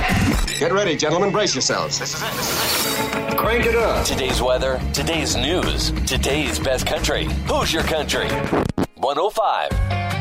Get ready, gentlemen. Brace yourselves. This is it. Crank it up. Today's weather, today's news, today's best country. Who's your country? 105